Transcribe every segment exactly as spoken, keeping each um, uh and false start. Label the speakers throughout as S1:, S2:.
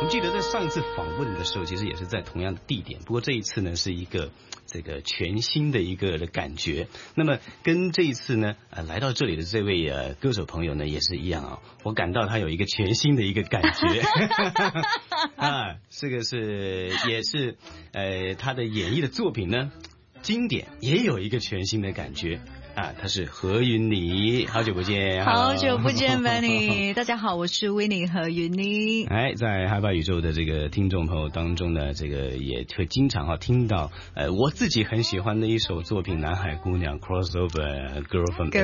S1: 我们记得在上一次访问的时候，其实也是在同样的地点，不过这一次呢是一个这个全新的一个的感觉。那么跟这一次呢，呃，来到这里的这位呃歌手朋友呢也是一样啊、哦，我感到他有一个全新的一个感觉啊，这个是也是呃他的演绎的作品呢，经典也有一个全新的感觉。啊，他是何云妮，好久不见，
S2: 好久不见 Benny 大家好，我是 Winnie 何云妮。
S1: 哎，在嗨吧宇宙的这个听众朋友当中呢，这个也会经常哈听到，呃，我自己很喜欢的一首作品《南海姑娘》crossover Girl from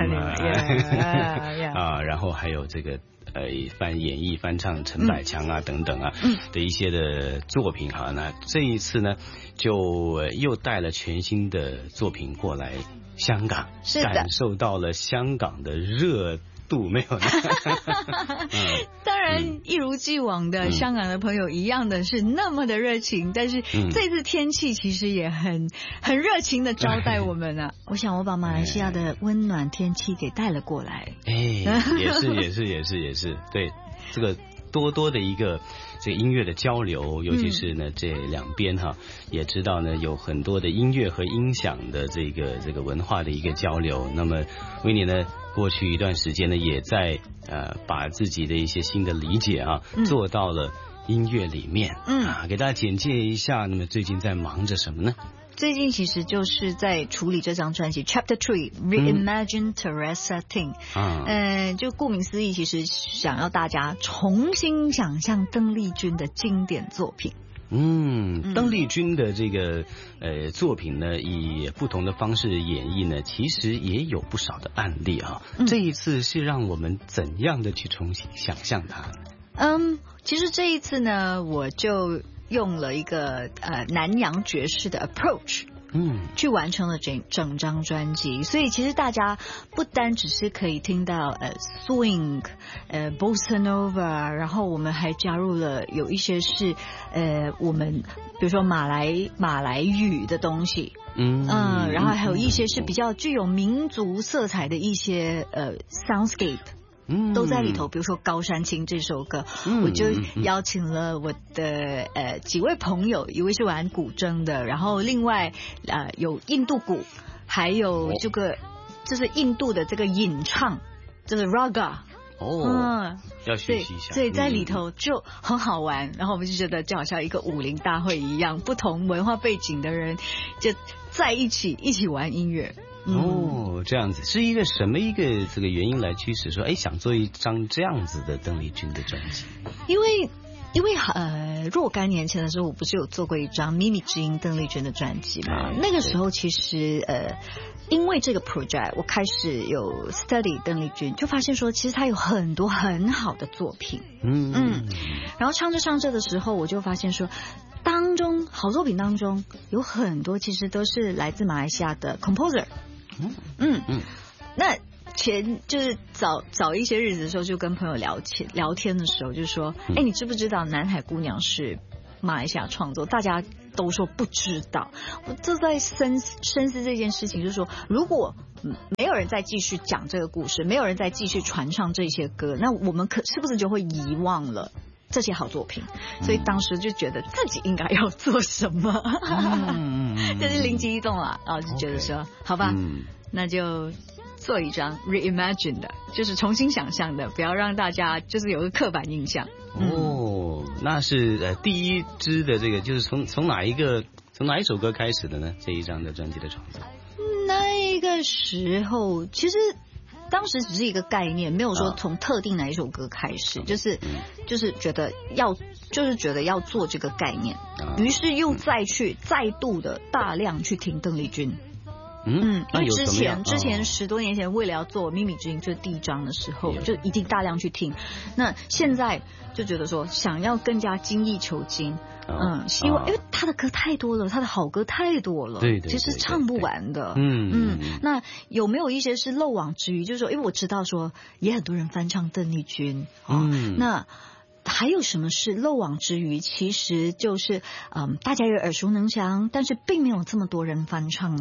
S1: Ipanema 啊，然后还有这个呃翻演绎翻唱陈百强啊、嗯、等等啊、嗯、的一些的作品哈，那这一次呢就又带了全新的作品过来。香港
S2: 是的，
S1: 感受到了香港的热度没有呢？
S2: 嗯、当然，一如既往的、嗯，香港的朋友一样的是那么的热情，但是这次天气其实也很很热情的招待我们啊。我想我把马来西亚的温暖天气给带了过来。
S1: 哎，也是也是也是也是，对这个。多多的一个这个音乐的交流，尤其是呢、嗯、这两边哈，也知道呢有很多的音乐和音响的这个这个文化的一个交流。那么维尼呢，过去一段时间呢，也在呃把自己的一些新的理解啊、嗯、做到了音乐里面，嗯啊，给大家简介一下。那么最近在忙着什么呢？
S2: 最近其实就是在处理这张专辑 Chapter Three Reimagine Teresa Ting， 嗯、呃，就顾名思义，其实想要大家重新想象邓丽君的经典作品。
S1: 嗯，邓丽君的这个呃作品呢，以不同的方式演绎呢，其实也有不少的案例啊。嗯、这一次是让我们怎样的去重新想象它？
S2: 嗯，其实这一次呢，我就用了一个呃南洋爵士的 approach， 嗯，去完成了整整张专辑。所以其实大家不单只是可以听到呃 swing， 呃 bossa nova， 然后我们还加入了有一些是呃我们比如说马来马来语的东西。嗯嗯，然后还有一些是比较具有民族色彩的一些呃 soundscape。嗯，都在里头。比如说《高山青》这首歌，嗯、我就邀请了我的呃几位朋友，一位是玩古筝的，然后另外呃有印度鼓，还有这个就是印度的这个吟唱，这个 raga。
S1: 哦，嗯，要学习一下。
S2: 所以在里头就很好玩，然后我们就觉得就好像一个武林大会一样，不同文化背景的人就在一起一起玩音乐。
S1: 哦，这样子是一个什么一个这个原因来驱使说，哎，想做一张这样子的邓丽君的专辑？
S2: 因为因为呃，若干年前的时候，我不是有做过一张《秘密之音》邓丽君的专辑嘛？那个时候其实呃，因为这个 project， 我开始有 study 邓丽君，就发现说，其实她有很多很好的作品。嗯嗯，然后唱着唱着的时候，我就发现说。当中好作品当中有很多其实都是来自马来西亚的 composer。嗯嗯嗯，那前就是早早一些日子的时候，就跟朋友聊天聊天的时候，就说，哎、欸，你知不知道《南海姑娘》是马来西亚创作？大家都说不知道。我就在深深思这件事情，就是说，如果没有人再继续讲这个故事，没有人再继续传唱这些歌，那我们可是不是就会遗忘了？这些好作品，所以当时就觉得自己应该要做什么，嗯、就是灵机一动了，然后就觉得说， okay, 好吧、嗯，那就做一张 reimagine 的，就是重新想象的，不要让大家就是有个刻板印象。
S1: 哦，嗯、那是呃第一支的这个，就是从从哪一个从哪一首歌开始的呢？这一张的专辑的创作？
S2: 那个时候其实。当时只是一个概念，没有说从特定哪一首歌开始，啊、就是就是觉得要就是觉得要做这个概念，啊、于是又再去、嗯、再度的大量去听邓丽君。嗯，因为之前之前十多年前为了要做《秘密之音》就是第一章的时候，就一定大量去听。那现在就觉得说想要更加精益求精。嗯，希望，因为他的歌太多了，他的好歌太多了，
S1: 对对，
S2: 其实唱不完的。
S1: 嗯
S2: 嗯，那有没有一些是漏网之鱼？就是说，因为我知道说，也很多人翻唱邓丽君，嗯，那还有什么是漏网之鱼？其实就是，嗯，大家也耳熟能详，但是并没有这么多人翻唱的。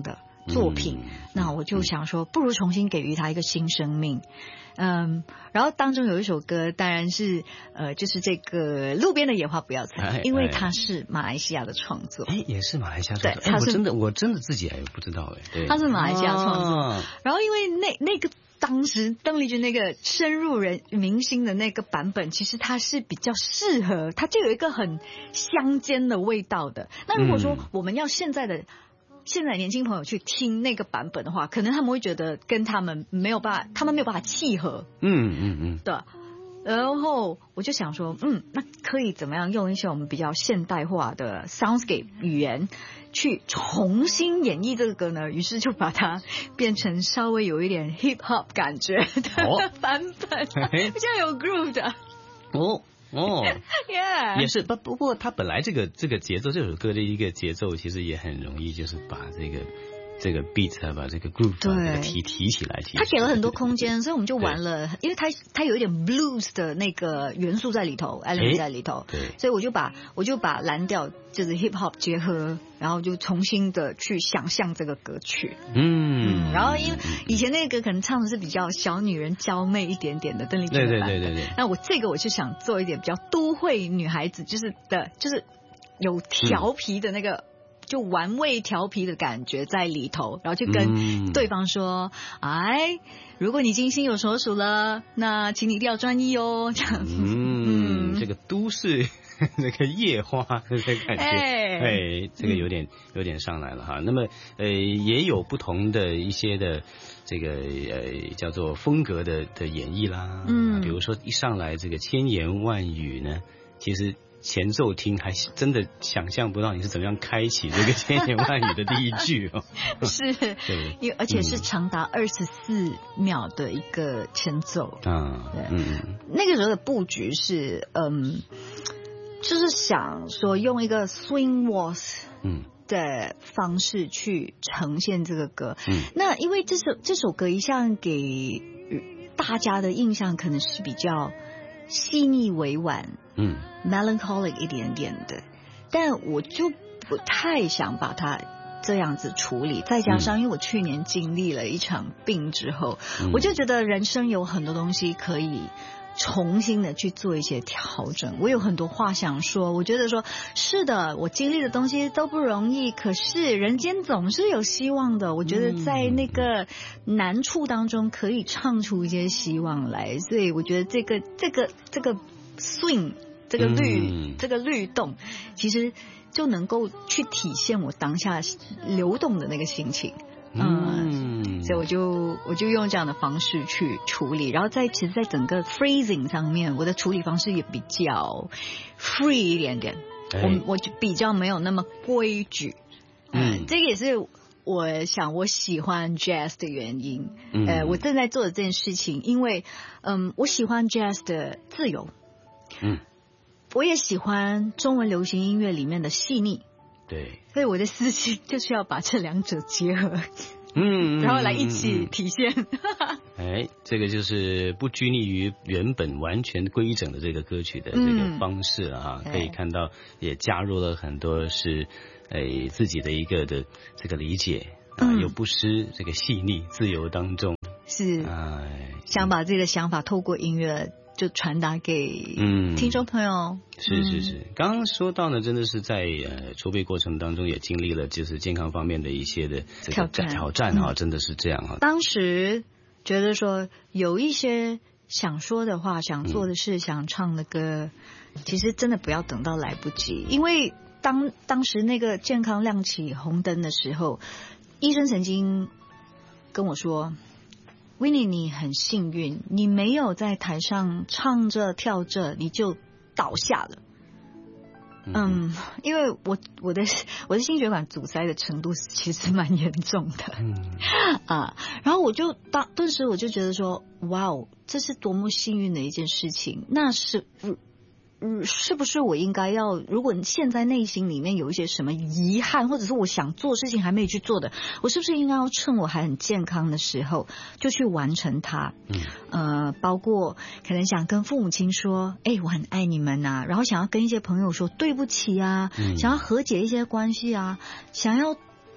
S2: 作品，嗯、那我就想说，不如重新给予他一个新生命。嗯，然后当中有一首歌，当然是呃，就是这个路边的野花不要采，因为它是马来西亚的创作。
S1: 哎，也是马来西亚创作。
S2: 对，他是、
S1: 哎、我真的我真的自己还不知道哎。对，
S2: 他是马来西亚创作。
S1: 啊、
S2: 然后因为那那个当时邓丽君那个深入人明星的那个版本，其实它是比较适合，它就有一个很乡间的味道的。那如果说我们要现在的。嗯现在年轻朋友去听那个版本的话，可能他们会觉得跟他们没有办法，他们没有办法契合。
S1: 嗯嗯嗯。
S2: 对。然后我就想说，嗯，那可以怎么样用一些我们比较现代化的 soundscape 语言去重新演绎这个歌呢？于是就把它变成稍微有一点 hip hop 感觉的版本，哦、比较有 groove 的。
S1: 哦。哦，
S2: yeah.
S1: 也是不不过他本来这个这个节奏，这首歌的一个节奏其实也很容易，就是把这个这个 beat 啊，把这个 groove 把这个提提起来。
S2: 他给了很多空间，所以我们就玩了，因为他他有一点 blues 的那个元素在里头 ，element 在里头，
S1: 对，
S2: 所以我就把我就把蓝调就是 hip hop 结合，然后就重新的去想象这个歌曲。
S1: 嗯，
S2: 嗯然后因为以前那个可能唱的是比较小女人娇媚一点点的邓丽君的版本，对对对对对。那我这个我就想做一点比较都会女孩子，就是的，就是有调皮的那个。嗯就玩味调皮的感觉在里头，然后就跟对方说：“嗯、哎，如果你精心有所属了，那请你一定要专一哦。”这样子，
S1: 嗯，嗯这个都市那个夜花的感觉，哎, 哎，这个有点、嗯、有点上来了哈。那么呃，也有不同的一些的这个呃叫做风格的的演绎啦，嗯，比如说一上来这个千言万语呢，其实。前奏听还真的想象不到你是怎么样开启这个千言万语的第一句哦，
S2: 是，对，因为而且是长达二十四秒的一个前奏啊，对，嗯，那个时候的布局是，嗯，就是想说用一个 swing waltz 嗯的方式去呈现这个歌，嗯，那因为这首这首歌一向给大家的印象可能是比较细腻委婉。嗯 ，melancholic 一点点的，但我就不太想把它这样子处理。再加上，因为我去年经历了一场病之后，嗯、我就觉得人生有很多东西可以重新的去做一些调整。我有很多话想说，我觉得说是的，我经历的东西都不容易，可是人间总是有希望的。我觉得在那个难处当中，可以唱出一些希望来。所以我觉得这个这个这个 swing。这个律、嗯、这个律动，其实就能够去体现我当下流动的那个心情，嗯，嗯所以我就我就用这样的方式去处理，然后在其实，在整个 phrasing 上面，我的处理方式也比较 free 一点点，哎、我我就比较没有那么规矩，嗯，嗯这个也是我想我喜欢 jazz 的原因，嗯、呃，我正在做的这件事情，因为嗯，我喜欢 jazz 的自由，嗯。我也喜欢中文流行音乐里面的细腻，
S1: 对，
S2: 所以我的私心就是要把这两者结合，嗯，然后来一起体现。
S1: 哎，这个就是不拘泥于原本完全规整的这个歌曲的这个方式了哈，嗯、可以看到也加入了很多是哎自己的一个的这个理解啊，嗯、又不失这个细腻自由当中，
S2: 是，哎，想把自己的想法透过音乐。就传达给听众朋友。嗯、
S1: 是是是，刚刚说到呢，真的是在呃筹备过程当中也经历了就是健康方面的一些的这个挑战挑战啊，嗯、真的是这样啊。
S2: 当时觉得说有一些想说的话、想做的事、嗯、想唱的歌，其实真的不要等到来不及，因为当当时那个健康亮起红灯的时候，医生曾经跟我说。Winnie 你很幸运，你没有在台上唱着跳着你就倒下了。嗯，嗯因为我我的我的心血管阻塞的程度其实蛮严重的。嗯啊，然后我就当顿时我就觉得说，哇哦，这是多么幸运的一件事情。那是嗯，是不是我应该要？如果现在内心里面有一些什么遗憾，或者是我想做事情还没有去做的，我是不是应该要趁我还很健康的时候就去完成它？嗯，呃，包括可能想跟父母亲说，哎，我很爱你们啊，然后想要跟一些朋友说对不起啊，嗯、想要和解一些关系啊，想要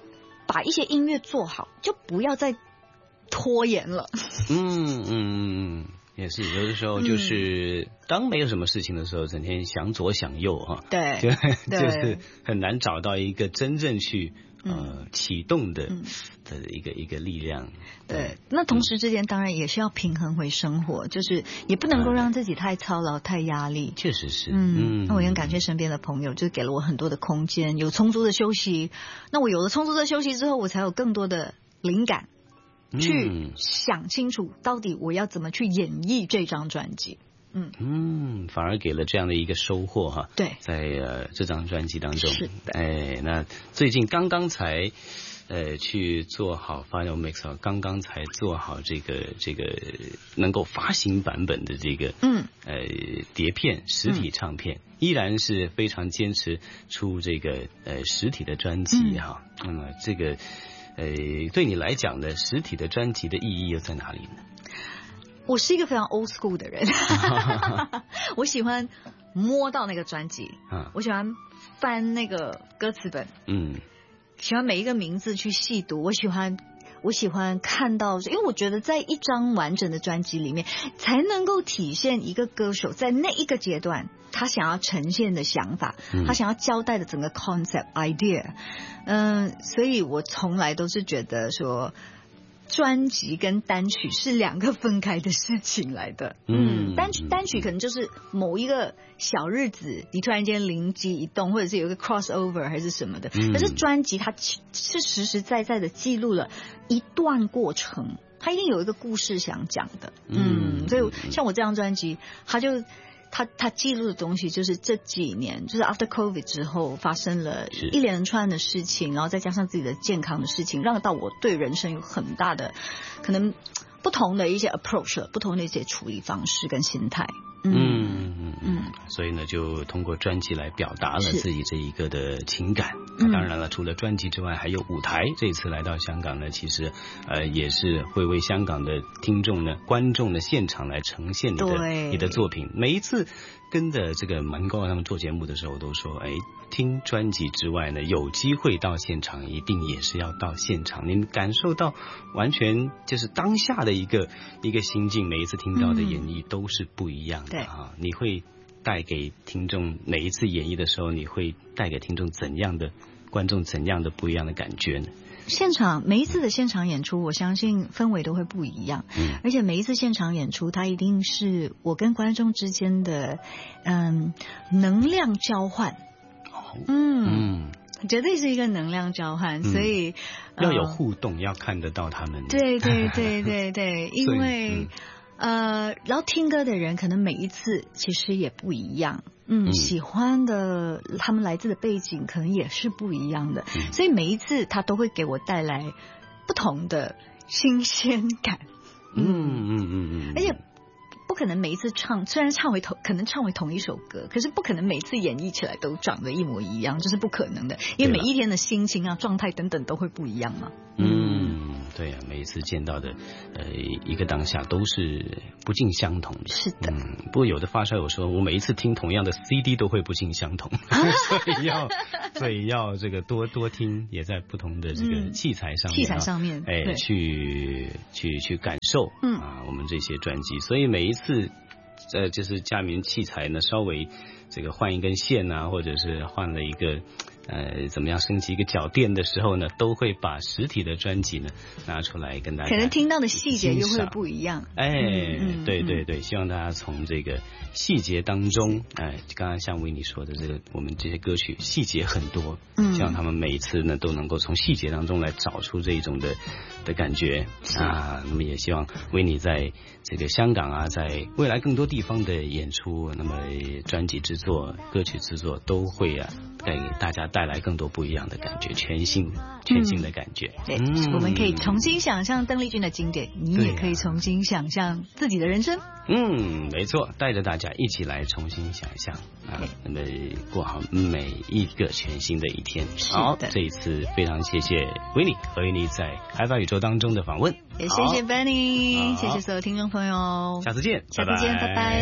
S2: 把一些音乐做好，就不要再拖延了。
S1: 嗯嗯嗯，也是有的时候就是、嗯、当没有什么事情的时候，整天想左想右哈，
S2: 对，
S1: 就就是很难找到一个真正去呃启动的、嗯、的一个一个力量。
S2: 对，那同时之间当然也是要平衡回生活，就是也不能够让自己太操劳、太压力。
S1: 确实是，
S2: 嗯，那我也很感谢身边的朋友，就给了我很多的空间，有充足的休息。那我有了充足的休息之后，我才有更多的灵感。去想清楚到底我要怎么去演绎这张专辑。嗯
S1: 嗯，反而给了这样的一个收获哈。
S2: 对，
S1: 在呃这张专辑当中，
S2: 是的。
S1: 哎，那最近刚刚才呃去做好 Final Mix， 刚刚才做好这个这个能够发行版本的这个
S2: 嗯
S1: 呃碟片实体唱片，嗯、依然是非常坚持出这个呃实体的专辑哈。嗯、那么这个。呃，对你来讲呢，实体的专辑的意义又在哪里呢？
S2: 我是一个非常 old school 的人，我喜欢摸到那个专辑，啊、我喜欢翻那个歌词本，
S1: 嗯，
S2: 喜欢每一个名字去细读，我喜欢。我喜欢看到，因为我觉得在一张完整的专辑里面，才能够体现一个歌手在那一个阶段他想要呈现的想法，嗯、他想要交代的整个 concept idea。嗯，所以我从来都是觉得说，专辑跟单曲是两个分开的事情来的。嗯，单曲单曲可能就是某一个小日子，你突然间灵机一动，或者是有一个 crossover 还是什么的。嗯、可是专辑它是实实在在的记录了一段过程，它一定有一个故事想讲的。嗯，所以像我这张专辑，它就。他他记录的东西就是这几年，就是 after COVID 之后发生了一连串的事情，然后再加上自己的健康的事情，让到我对人生有很大的可能不同的一些 approach， 不同的一些处理方式跟心态。
S1: 嗯嗯嗯嗯，所以呢，就通过专辑来表达了自己这一个的情感。那当然了，除了专辑之外，还有舞台。这次来到香港呢，其实呃也是会为香港的听众呢、观众的现场来呈现你的你的作品。每一次跟着这个蛮高他们做节目的时候，都说，哎，听专辑之外呢，有机会到现场，一定也是要到现场，您感受到完全就是当下的一个一个心境。每一次听到的演绎都是不一样的。对啊，你会带给听众每一次演绎的时候，你会带给听众怎样的观众怎样的不一样的感觉呢？
S2: 现场每一次的现场演出，我相信氛围都会不一样，嗯，而且每一次现场演出，它一定是我跟观众之间的嗯能量交换，嗯嗯，绝对是一个能量交换，嗯、所以、
S1: 呃、要有互动，要看得到他们。
S2: 对对对对对，因为。呃，然后听歌的人可能每一次其实也不一样，嗯，嗯喜欢的他们来自的背景可能也是不一样的，嗯、所以每一次他都会给我带来不同的新鲜感，
S1: 嗯嗯嗯嗯，
S2: 而且不可能每一次唱，虽然唱为同可能唱为同一首歌，可是不可能每次演绎起来都长得一模一样，这是不可能的，因为每一天的心情啊、状态等等都会不一样嘛，
S1: 嗯。对啊，每一次见到的呃一个当下都是不尽相同的。
S2: 是的，
S1: 嗯，不过有的发烧友说，我每一次听同样的 C D 都会不尽相同，所以要所以要这个多多听，也在不同的这个器材上面、啊嗯，
S2: 器材上面，
S1: 哎，去去去感受，嗯啊，我们这些专辑，所以每一次呃就是佳明器材呢稍微这个换一根线啊，或者是换了一个。呃，怎么样升级一个脚垫的时候呢，都会把实体的专辑呢拿出来跟大家，
S2: 可能听到的细节又会不一样。
S1: 哎，嗯、对对对，希望大家从这个细节当中，哎，刚刚像维尼说的这个，我们这些歌曲细节很多，嗯，希望他们每一次呢都能够从细节当中来找出这一种的的感觉啊。那么也希望维尼在这个香港啊，在未来更多地方的演出，那么专辑制作、歌曲制作都会啊给大家带。带来更多不一样的感觉，全新全新的感觉。
S2: 嗯、对、嗯，我们可以重新想象邓丽君的经典，你也可以重新想象自己的人生。
S1: 嗯，没错，带着大家一起来重新想象啊，那么过好每一个全新的一天。好，这一次非常谢谢维尼和维尼在海法宇宙当中的访问，
S2: 也谢谢 Benny， 谢谢所有听众朋友，
S1: 下次见，
S2: 下次见，拜拜。拜拜。